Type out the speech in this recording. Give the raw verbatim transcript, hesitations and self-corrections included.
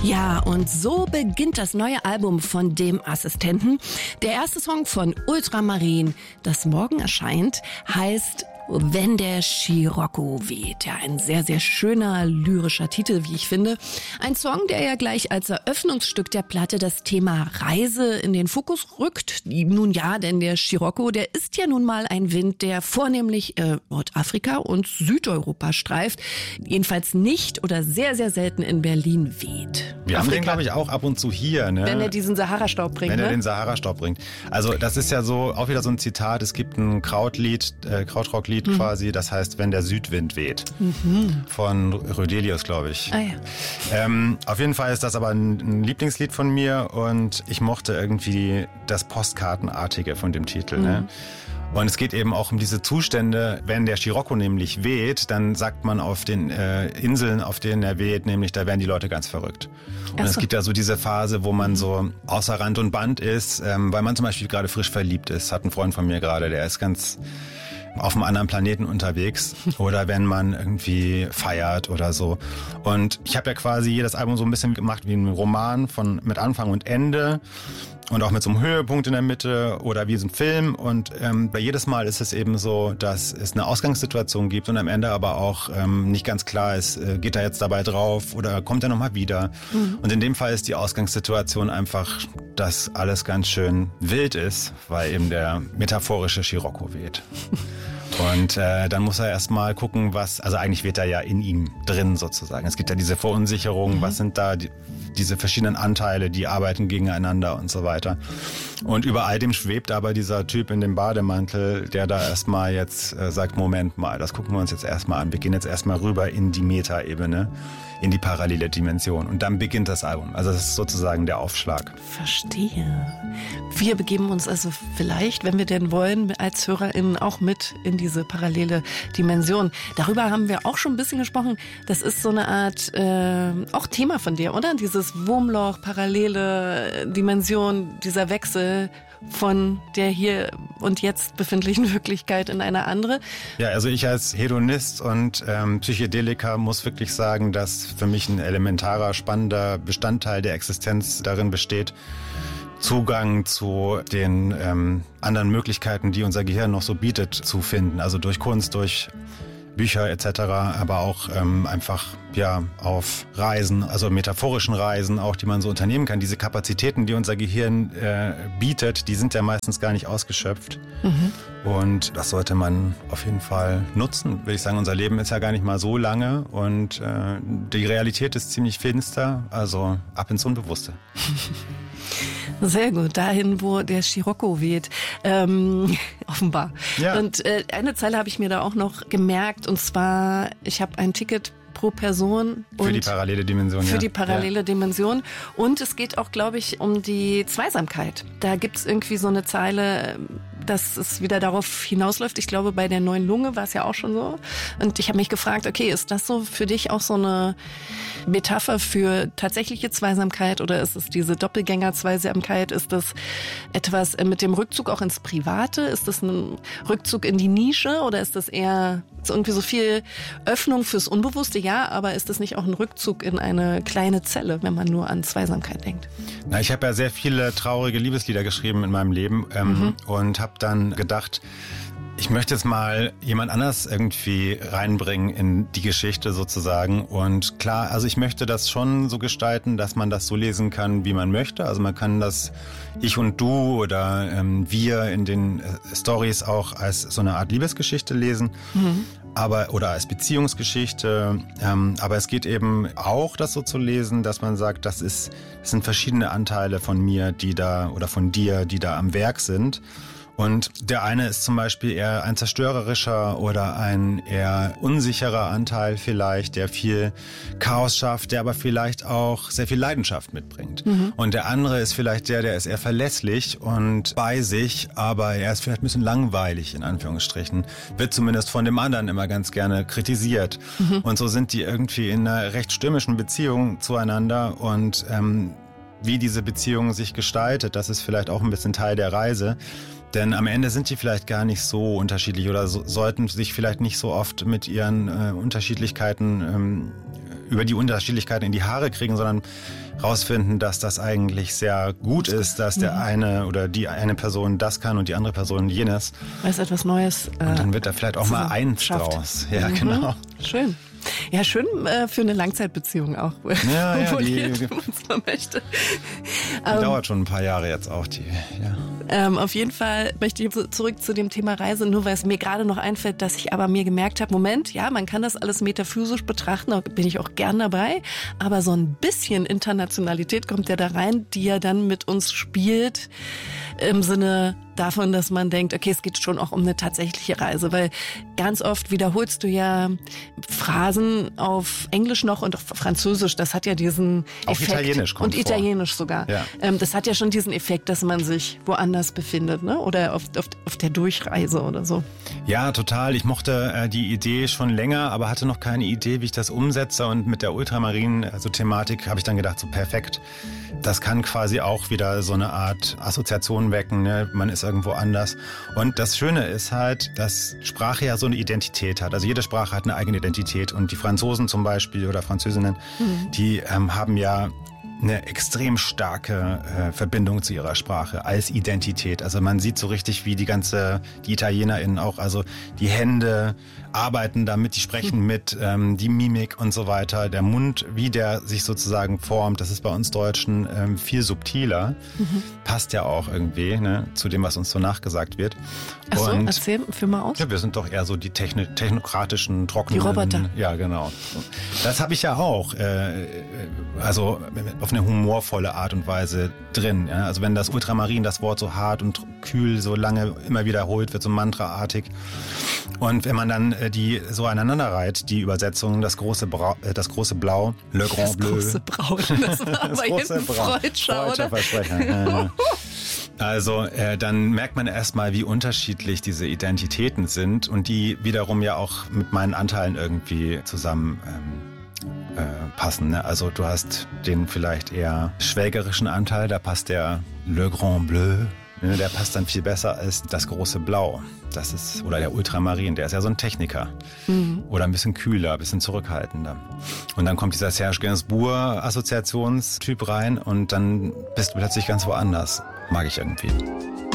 Ja, und so beginnt das neue Album von dem Assistenten. Der erste Song von Ultramarin, das morgen erscheint, heißt Wenn der Scirocco weht. Ja, ein sehr, sehr schöner lyrischer Titel, wie ich finde. Ein Song, der ja gleich als Eröffnungsstück der Platte das Thema Reise in den Fokus rückt. Nun ja, denn der Scirocco, der ist ja nun mal ein Wind, der vornehmlich äh, Nordafrika und Südeuropa streift. Jedenfalls nicht oder sehr, sehr selten in Berlin weht. Wir Afrika. haben den, glaube ich, auch ab und zu hier. Ne? Wenn er diesen Sahara-Staub bringt. Wenn er ne? den Sahara-Staub bringt. Also das ist ja so auch wieder so ein Zitat. Es gibt ein Krautlied, äh, Krautrocklied mhm. quasi, das heißt Wenn der Südwind weht. Mhm. Von Rödelius, glaube ich. Ah, ja. ähm, auf jeden Fall ist das aber ein, ein Lieblingslied von mir und ich mochte irgendwie das Postkartenartige von dem Titel. Mhm. Ne? Und es geht eben auch um diese Zustände, wenn der Scirocco nämlich weht, dann sagt man auf den äh, Inseln, auf denen er weht, nämlich da werden die Leute ganz verrückt. Und so. Es gibt ja so diese Phase, wo man so außer Rand und Band ist, ähm, weil man zum Beispiel gerade frisch verliebt ist. Hat ein Freund von mir gerade, der ist ganz auf einem anderen Planeten unterwegs oder wenn man irgendwie feiert oder so. Und ich habe ja quasi jedes Album so ein bisschen gemacht wie ein Roman von mit Anfang und Ende und auch mit so einem Höhepunkt in der Mitte oder wie so ein Film. Und ähm, bei jedes Mal ist es eben so, dass es eine Ausgangssituation gibt und am Ende aber auch ähm, nicht ganz klar ist, äh, geht er jetzt dabei drauf oder kommt er nochmal wieder. Mhm. Und in dem Fall ist die Ausgangssituation einfach, dass alles ganz schön wild ist, weil eben der metaphorische Scirocco weht. Und äh, dann muss er erstmal gucken, was, also eigentlich weht er ja in ihm drin sozusagen. Es gibt ja diese Verunsicherung, mhm. was sind da die, diese verschiedenen Anteile, die arbeiten gegeneinander und so weiter. Und über all dem schwebt aber dieser Typ in dem Bademantel, der da erstmal jetzt äh, sagt, Moment mal, das gucken wir uns jetzt erstmal an. Wir gehen jetzt erstmal rüber in die Metaebene, in die parallele Dimension. Und dann beginnt das Album. Also das ist sozusagen der Aufschlag. Verstehe. Wir begeben uns also vielleicht, wenn wir denn wollen, als HörerInnen auch mit in diese parallele Dimension. Darüber haben wir auch schon ein bisschen gesprochen. Das ist so eine Art, äh, auch Thema von dir, oder? Dieses Wurmloch, parallele Dimension, dieser Wechsel von der hier und jetzt befindlichen Wirklichkeit in eine andere. Ja, also ich als Hedonist und ähm, Psychedeliker muss wirklich sagen, dass für mich ein elementarer, spannender Bestandteil der Existenz darin besteht, Zugang zu den ähm, anderen Möglichkeiten, die unser Gehirn noch so bietet, zu finden. Also durch Kunst, durch Bücher et cetera, aber auch ähm, einfach ja auf Reisen, also metaphorischen Reisen, auch die man so unternehmen kann. Diese Kapazitäten, die unser Gehirn äh, bietet, die sind ja meistens gar nicht ausgeschöpft. Mhm. Und das sollte man auf jeden Fall nutzen. Würde ich sagen, unser Leben ist ja gar nicht mal so lange und äh, die Realität ist ziemlich finster, also ab ins Unbewusste. Sehr gut, dahin, wo der Scirocco weht, ähm, offenbar. Ja. Und äh, eine Zeile habe ich mir da auch noch gemerkt, und zwar, ich habe ein Ticket pro Person. Für und die parallele Dimension, Für ja. die parallele ja. Dimension. Und es geht auch, glaube ich, um die Zweisamkeit. Da gibt es irgendwie so eine Zeile, dass es wieder darauf hinausläuft. Ich glaube, bei der neuen Lunge war es ja auch schon so. Und ich habe mich gefragt, okay, ist das so für dich auch so eine Metapher für tatsächliche Zweisamkeit oder ist es diese Doppelgänger-Zweisamkeit? Ist das etwas mit dem Rückzug auch ins Private? Ist das ein Rückzug in die Nische oder ist das eher so irgendwie so viel Öffnung fürs Unbewusste? Ja, aber ist das nicht auch ein Rückzug in eine kleine Zelle, wenn man nur an Zweisamkeit denkt? Na, ich habe ja sehr viele traurige Liebeslieder geschrieben in meinem Leben ähm, mhm. und habe dann gedacht, ich möchte jetzt mal jemand anders irgendwie reinbringen in die Geschichte sozusagen. Und klar, also ich möchte das schon so gestalten, dass man das so lesen kann, wie man möchte. Also man kann das Ich und Du oder ähm, Wir in den äh, Stories auch als so eine Art Liebesgeschichte lesen. Mhm. Aber, oder als Beziehungsgeschichte. Ähm, aber es geht eben auch, das so zu lesen, dass man sagt, das ist, das sind verschiedene Anteile von mir, die da, oder von dir, die da am Werk sind. Und der eine ist zum Beispiel eher ein zerstörerischer oder ein eher unsicherer Anteil vielleicht, der viel Chaos schafft, der aber vielleicht auch sehr viel Leidenschaft mitbringt. Mhm. Und der andere ist vielleicht der, der ist eher verlässlich und bei sich, aber er ist vielleicht ein bisschen langweilig, in Anführungsstrichen. Wird zumindest von dem anderen immer ganz gerne kritisiert. Mhm. Und so sind die irgendwie in einer recht stürmischen Beziehung zueinander und ähm, wie diese Beziehung sich gestaltet, das ist vielleicht auch ein bisschen Teil der Reise. Denn am Ende sind die vielleicht gar nicht so unterschiedlich oder so, sollten sich vielleicht nicht so oft mit ihren äh, Unterschiedlichkeiten ähm, über die Unterschiedlichkeiten in die Haare kriegen, sondern rausfinden, dass das eigentlich sehr gut ist, dass der eine oder die eine Person das kann und die andere Person jenes. Weil es etwas Neues äh, Und dann wird da vielleicht auch mal eins schafft. draus. Ja, mhm. genau. Schön. Ja, schön äh, für eine Langzeitbeziehung auch. Ja, ja, die, die, man möchte. die um, dauert schon ein paar Jahre jetzt auch. Die, ja. ähm, auf jeden Fall möchte ich zurück zu dem Thema Reise, nur weil es mir gerade noch einfällt, dass ich aber mir gemerkt habe, Moment, ja, man kann das alles metaphysisch betrachten, da bin ich auch gern dabei, aber so ein bisschen Internationalität kommt ja da rein, die ja dann mit uns spielt, im Sinne davon, dass man denkt, okay, es geht schon auch um eine tatsächliche Reise, weil ganz oft wiederholst du ja Phrasen auf Englisch noch und auf Französisch, das hat ja diesen auch Effekt. Italienisch kommt Und Italienisch vor. sogar. Ja. Ähm, das hat ja schon diesen Effekt, dass man sich woanders befindet, ne? Oder auf, auf, auf der Durchreise oder so. Ja, total. Ich mochte äh, die Idee schon länger, aber hatte noch keine Idee, wie ich das umsetze. Und mit der Ultramarinen, also Thematik, habe ich dann gedacht, so perfekt. Das kann quasi auch wieder so eine Art Assoziation wecken, ne? Man ist irgendwo anders. Und das Schöne ist halt, dass Sprache ja so eine Identität hat. Also jede Sprache hat eine eigene Identität. Und die Franzosen zum Beispiel oder Französinnen, mhm. die ähm, haben ja eine extrem starke äh, Verbindung zu ihrer Sprache als Identität. Also man sieht so richtig, wie die ganze, die ItalienerInnen auch, also die Hände arbeiten damit, die sprechen mhm. mit, ähm, die Mimik und so weiter. Der Mund, wie der sich sozusagen formt, das ist bei uns Deutschen ähm, viel subtiler. Mhm. Passt ja auch irgendwie, ne, zu dem, was uns so nachgesagt wird. Ach so, und, erzähl, führ mal aus. Ja, wir sind doch eher so die techni- technokratischen, trockenen... Die Roboter. Ja, genau. Das habe ich ja auch. Äh, also auf eine humorvolle Art und Weise drin. Ja? Also wenn das Ultramarin, das Wort so hart und kühl so lange immer wiederholt wird, so mantraartig. Und wenn man dann äh, die so aneinander reiht, die Übersetzung, das große, Bra- äh, das große Blau, Le Grand das Bleu. Das große Braun, das war aber hinten Freudscher, oder? Versprecher. Ja, ja. Also äh, dann merkt man erstmal, wie unterschiedlich diese Identitäten sind und die wiederum ja auch mit meinen Anteilen irgendwie zusammen ähm, äh, passen. Ne? Also du hast den vielleicht eher schwägerischen Anteil, da passt der Le Grand Bleu. Der passt dann viel besser als das große Blau. Das ist, oder der Ultramarin, der ist ja so ein Techniker. Mhm. Oder ein bisschen kühler, ein bisschen zurückhaltender. Und dann kommt dieser Serge Gainsbourg-Assoziationstyp rein und dann bist du plötzlich ganz woanders. Mag ich irgendwie.